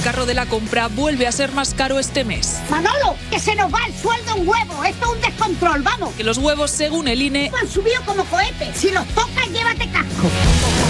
carro de la compra vuelve a ser más caro este mes. Manolo, que se nos va el sueldo un huevo. Esto es un descontrol, vamos. Que los huevos, según el INE, han subido como cohetes. Si los tocas, llévate casco.